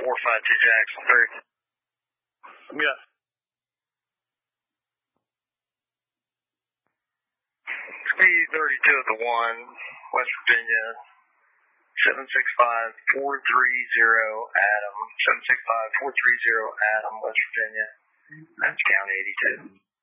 Jackson 3. Yeah. Speed 32 of the 1, West Virginia, 765-430 Adam, 765-430 Adam, West Virginia. That's County 82.